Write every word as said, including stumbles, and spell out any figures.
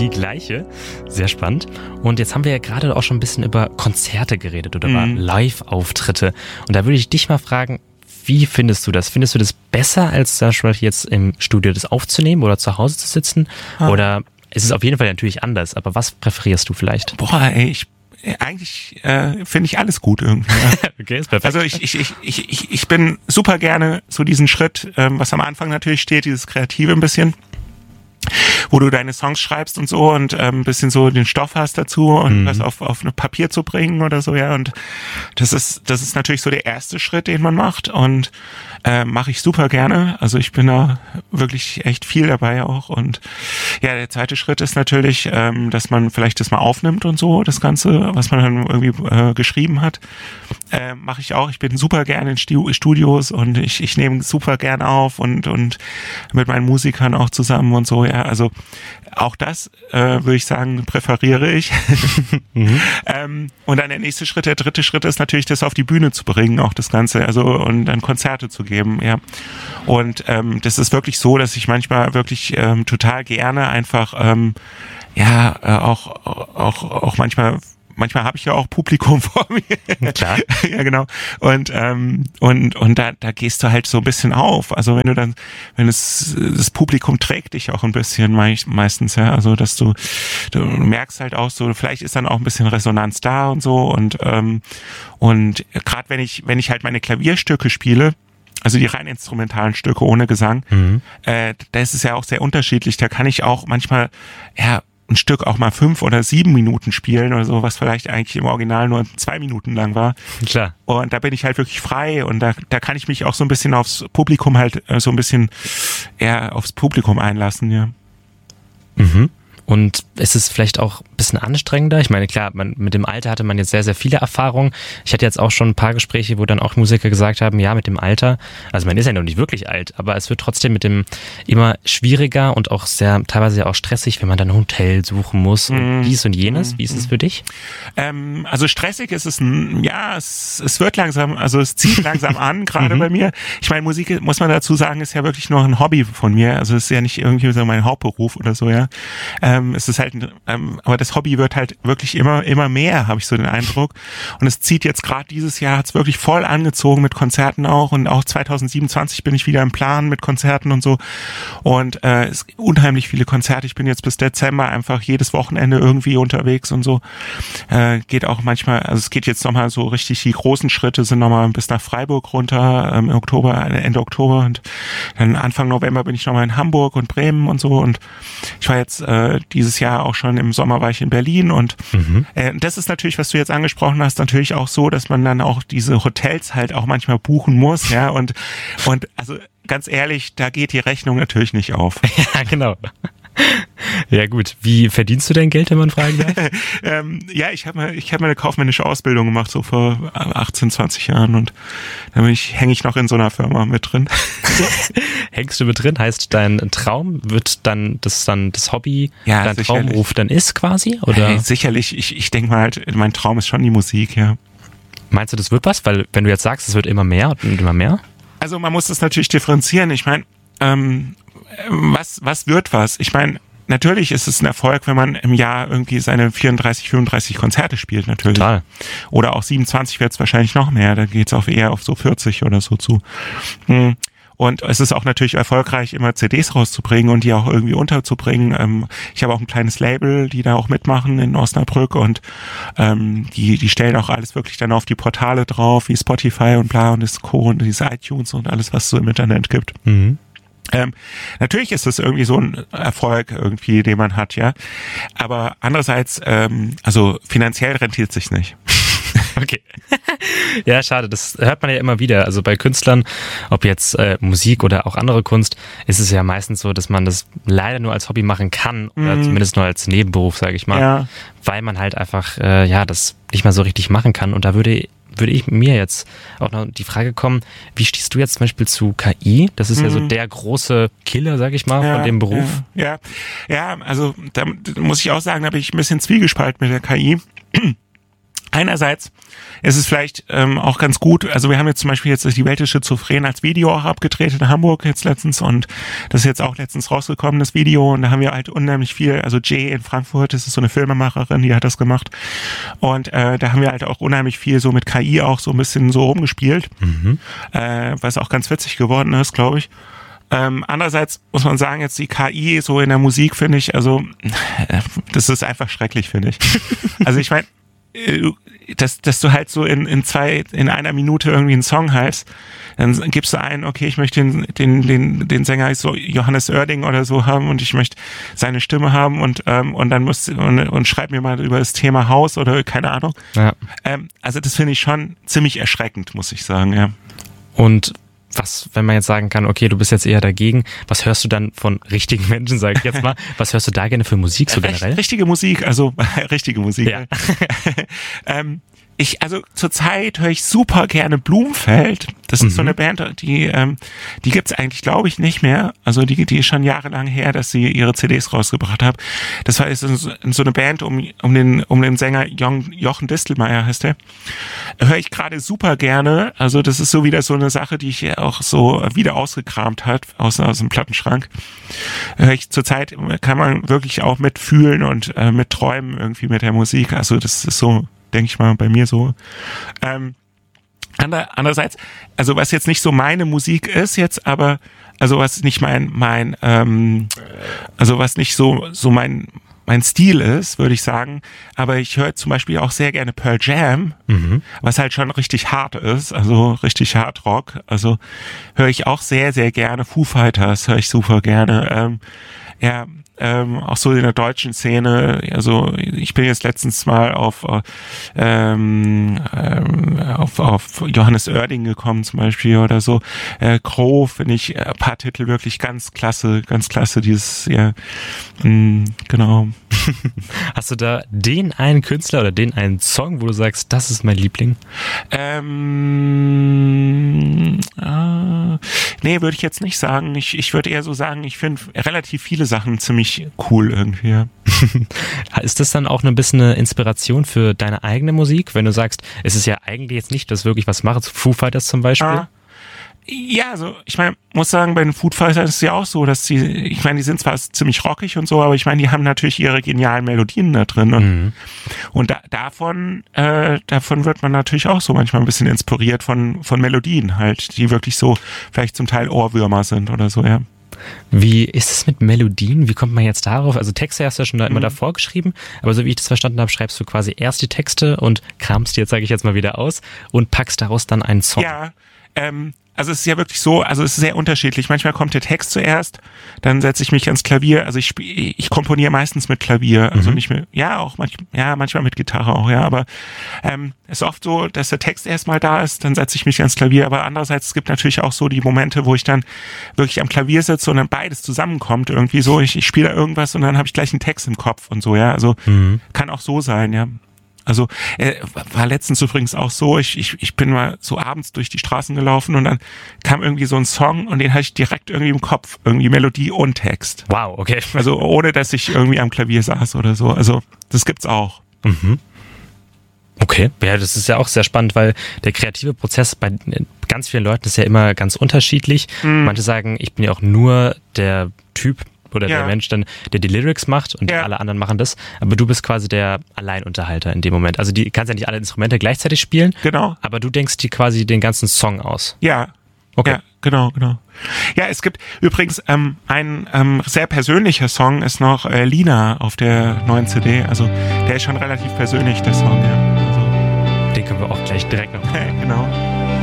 die gleiche. Sehr spannend. Und jetzt haben wir ja gerade auch schon ein bisschen über Konzerte geredet oder über Mhm. Live-Auftritte. Und da würde ich dich mal fragen, wie findest du das? Findest du das besser, als zum Beispiel jetzt im Studio das aufzunehmen oder zu Hause zu sitzen? Ah. Oder es ist auf jeden Fall natürlich anders, aber was präferierst du vielleicht? Boah, ey, ich eigentlich äh, finde ich alles gut irgendwie. Ja. Okay, ist perfekt. Also ich, ich, ich, ich, ich, ich bin super gerne so diesen Schritt, ähm, was am Anfang natürlich steht, dieses Kreative ein bisschen, wo du deine Songs schreibst und so und ähm, ein bisschen so den Stoff hast dazu und Mhm. das auf, auf ein Papier zu bringen oder so, ja. Und das ist, das ist natürlich so der erste Schritt, den man macht und äh, mache ich super gerne. Also ich bin da wirklich echt viel dabei auch. Und ja, der zweite Schritt ist natürlich, ähm, dass man vielleicht das mal aufnimmt und so, das Ganze, was man dann irgendwie äh, geschrieben hat. Äh, mache ich auch. Ich bin super gerne in Stu- Studios und ich, ich nehme super gerne auf und, und mit meinen Musikern auch zusammen und so, ja. Also auch das, äh, würde ich sagen, präferiere ich. Mhm. ähm, und dann der nächste Schritt, der dritte Schritt ist natürlich, das auf die Bühne zu bringen, auch das Ganze, also und dann Konzerte zu geben, ja. Und ähm, das ist wirklich so, dass ich manchmal wirklich ähm, total gerne einfach, ähm, ja, äh, auch, auch, auch manchmal Manchmal habe ich ja auch Publikum vor mir. Klar. Ja, genau. Und ähm, und und da da gehst du halt so ein bisschen auf. Also wenn du dann, wenn es das Publikum trägt dich auch ein bisschen mei- meistens, ja. Also dass du du merkst halt auch so, vielleicht ist dann auch ein bisschen Resonanz da und so und ähm, und gerade wenn ich wenn ich halt meine Klavierstücke spiele, also die rein instrumentalen Stücke ohne Gesang, Mhm. äh, da ist es ja auch sehr unterschiedlich. Da kann ich auch manchmal ja ein Stück auch mal fünf oder sieben Minuten spielen oder so, was vielleicht eigentlich im Original nur zwei Minuten lang war. Klar. Und da bin ich halt wirklich frei und da, da kann ich mich auch so ein bisschen aufs Publikum halt äh, so ein bisschen eher aufs Publikum einlassen, ja. Mhm. Und ist es vielleicht auch ein bisschen anstrengender? Ich meine, klar, man, mit dem Alter hatte man jetzt sehr, sehr viele Erfahrungen. Ich hatte jetzt auch schon ein paar Gespräche, wo dann auch Musiker gesagt haben, ja, mit dem Alter, also man ist ja noch nicht wirklich alt, aber es wird trotzdem mit dem immer schwieriger und auch sehr, teilweise ja auch stressig, wenn man dann ein Hotel suchen muss und Mhm. dies und jenes. Wie ist es für dich? Ähm, also stressig ist es, ein, ja, es, es wird langsam, also es zieht langsam an, gerade Mhm. bei mir. Ich meine, Musik, muss man dazu sagen, ist ja wirklich nur ein Hobby von mir. Also es ist ja nicht irgendwie so mein Hauptberuf oder so, ja. Ähm, es ist halt, ein, ähm, aber das Hobby wird halt wirklich immer, immer mehr, habe ich so den Eindruck. Und es zieht jetzt gerade dieses Jahr, hat es wirklich voll angezogen mit Konzerten auch. Und auch zwanzig siebenundzwanzig bin ich wieder im Plan mit Konzerten und so. Und äh, es gibt unheimlich viele Konzerte. Ich bin jetzt bis Dezember einfach jedes Wochenende irgendwie unterwegs und so. Äh, geht auch manchmal, also es geht jetzt nochmal so richtig, die großen Schritte sind nochmal bis nach Freiburg runter, ähm, im Oktober, Ende Oktober. Und dann Anfang November bin ich nochmal in Hamburg und Bremen und so. Und ich war jetzt äh, dieses Jahr auch schon im Sommer war ich in Berlin und Mhm. äh, das ist natürlich, was du jetzt angesprochen hast, natürlich auch so, dass man dann auch diese Hotels halt auch manchmal buchen muss, ja, und und also ganz ehrlich, da geht die Rechnung natürlich nicht auf. Ja, genau. Ja gut, wie verdienst du dein Geld, wenn man fragen darf? ähm, ja, ich habe mal, ich habe mal eine kaufmännische Ausbildung gemacht, so vor achtzehn, zwanzig Jahren und da bin ich, hänge ich noch in so einer Firma mit drin. Hängst du mit drin? Heißt, dein Traum wird dann das dann das Hobby, Ja, dein sicherlich. Traumberuf dann ist quasi? Oder Hey, sicherlich, ich, ich denke mal halt, mein Traum ist schon die Musik, ja. meinst du, das wird was? Weil wenn du jetzt sagst, es wird immer mehr und immer mehr. Also man muss das natürlich differenzieren. Ich meine, ähm, was, was wird was? Ich meine, natürlich ist es ein Erfolg, wenn man im Jahr irgendwie seine vierunddreißig, fünfunddreißig Konzerte spielt, natürlich. Total. Oder auch siebenundzwanzig wird es wahrscheinlich noch mehr. Da geht es auch eher auf so vierzig oder so zu. Hm. Und es ist auch natürlich erfolgreich, immer C Ds rauszubringen und die auch irgendwie unterzubringen. Ähm, ich habe auch ein kleines Label, die da auch mitmachen in Osnabrück und ähm, die die stellen auch alles wirklich dann auf die Portale drauf, wie Spotify und bla und das Co. und diese iTunes und alles, was es so im Internet gibt. Mhm. Ähm, natürlich ist das irgendwie so ein Erfolg irgendwie, den man hat, ja. Aber andererseits, ähm, also finanziell rentiert sich's nicht. Okay. Ja, schade. Das hört man ja immer wieder. Also bei Künstlern, ob jetzt äh, Musik oder auch andere Kunst, ist es ja meistens so, dass man das leider nur als Hobby machen kann oder Mhm. zumindest nur als Nebenberuf, sage ich mal, Ja. weil man halt einfach äh, ja das nicht mal so richtig machen kann. Und da würde würde ich mir jetzt auch noch die Frage kommen, wie stehst du jetzt zum Beispiel zu K I? Das ist ja so Mhm. der große Killer, sag ich mal, von dem Beruf. Ja, ja, ja, also da muss ich auch sagen, da bin ich ein bisschen zwiegespalten mit der K I. einerseits ist es vielleicht ähm, auch ganz gut, also wir haben jetzt zum Beispiel jetzt Die Welt ist schizophren als Video auch abgedreht in Hamburg jetzt letztens und das ist jetzt auch letztens rausgekommen, das Video, und da haben wir halt unheimlich viel, also Jay in Frankfurt, das ist so eine Filmemacherin, die hat das gemacht und äh, da haben wir halt auch unheimlich viel so mit K I auch so ein bisschen so rumgespielt, mhm. äh, was auch ganz witzig geworden ist, glaube ich. Ähm, andererseits muss man sagen, jetzt die K I so in der Musik, finde ich, also das ist einfach schrecklich, finde ich. Also ich meine, dass, dass du halt so in, in zwei, in einer Minute irgendwie einen Song hast, dann gibst du ein, okay, ich möchte den, den, den, den Sänger so Johannes Oerding oder so haben und ich möchte seine Stimme haben und, ähm, und dann musst und, und schreib mir mal über das Thema Haus oder keine Ahnung. Ja. Ähm, also das finde ich schon ziemlich erschreckend, muss ich sagen, ja. Und was, wenn man jetzt sagen kann, okay, du bist jetzt eher dagegen, was hörst du dann von richtigen Menschen, sage ich jetzt mal, was hörst du da gerne für Musik so generell? Richtige Musik, also richtige Musik. Ja. ähm, ich, also zurzeit höre ich super gerne Blumfeld. Das ist mhm. so eine Band, die ähm, die gibt's eigentlich, glaube ich, nicht mehr. Also die die ist schon jahrelang her, dass sie ihre C Ds rausgebracht haben. Das war so, so eine Band um um den um den Sänger Jochen Distelmeier heißt der. Höre ich gerade super gerne. Also das ist so wieder so eine Sache, die ich auch so wieder ausgekramt hat aus aus dem Plattenschrank. Höre ich zurzeit, kann man wirklich auch mitfühlen und äh, mit träumen irgendwie mit der Musik. Also das ist so, denke ich mal, bei mir so. Ähm, ander, andererseits, also was jetzt nicht so meine Musik ist jetzt, aber also was nicht mein mein ähm, also was nicht so so mein mein Stil ist, würde ich sagen, aber ich höre zum Beispiel auch sehr gerne Pearl Jam, mhm. was halt schon richtig hart ist, also richtig Hard Rock, also höre ich auch sehr, sehr gerne. Foo Fighters höre ich super gerne, ähm, ja, ähm, auch so in der deutschen Szene, also ich bin jetzt letztens mal auf ähm, ähm, auf, auf Johannes Oerding gekommen zum Beispiel oder so. Äh, Crow finde ich ein paar Titel wirklich ganz klasse, ganz klasse, dieses, ja, mh, genau. Hast du da den einen Künstler oder den einen Song, wo du sagst, das ist mein Liebling? Ähm, äh, nee, würde ich jetzt nicht sagen. Ich, ich würde eher so sagen, ich finde relativ viele Sachen ziemlich cool irgendwie. Ja. Ist das dann auch ein bisschen eine Inspiration für deine eigene Musik, wenn du sagst, es ist ja eigentlich jetzt nicht, dass wirklich was mache, Foo Fighters zum Beispiel? Ah. Ja, also ich meine, muss sagen, bei den Foo Fighters ist es ja auch so, dass sie, ich meine, die sind zwar ziemlich rockig und so, aber ich meine, die haben natürlich ihre genialen Melodien da drin und, mhm. und da, davon, äh, davon wird man natürlich auch so manchmal ein bisschen inspiriert von von Melodien halt, die wirklich so vielleicht zum Teil Ohrwürmer sind oder so, ja. Wie ist es mit Melodien? Wie kommt man jetzt darauf? Also Texte hast du ja schon da immer mhm. davor geschrieben, aber so wie ich das verstanden habe, schreibst du quasi erst die Texte und kramst die jetzt, sage ich jetzt mal wieder aus und packst daraus dann einen Song. Ja, ähm, also es ist ja wirklich so, also es ist sehr unterschiedlich. Manchmal kommt der Text zuerst, dann setze ich mich ans Klavier, also ich spiel, ich komponiere meistens mit Klavier, also mhm. nicht mit, ja auch manch, ja manchmal mit Gitarre auch, ja, aber ähm, es ist oft so, dass der Text erstmal da ist, dann setze ich mich ans Klavier, aber andererseits es gibt natürlich auch so die Momente, wo ich dann wirklich am Klavier sitze und dann beides zusammenkommt irgendwie so, ich, ich spiele da irgendwas und dann habe ich gleich einen Text im Kopf und so, ja, also mhm. kann auch so sein, ja. Also äh, war letztens übrigens auch so, ich, ich, ich bin mal so abends durch die Straßen gelaufen und dann kam irgendwie so ein Song und den hatte ich direkt irgendwie im Kopf, irgendwie Melodie und Text. Wow, okay. Also ohne, dass ich irgendwie am Klavier saß oder so, also das gibt's auch. Mhm. Okay, ja, das ist ja auch sehr spannend, weil der kreative Prozess bei ganz vielen Leuten ist ja immer ganz unterschiedlich. Mhm. Manche sagen, ich bin ja auch nur der Typ, oder ja. der Mensch dann, der die Lyrics macht und ja. alle anderen machen das. Aber du bist quasi der Alleinunterhalter in dem Moment. Also die kannst ja nicht alle Instrumente gleichzeitig spielen. Genau. Aber du denkst dir quasi den ganzen Song aus. Ja. Okay. Ja, genau, genau. Ja, es gibt übrigens ähm, ein ähm, sehr persönlicher Song ist noch äh, Lina auf der neuen C D. Also der ist schon relativ persönlich, der Song. Ja. Also. Den können wir auch gleich direkt noch. Genau.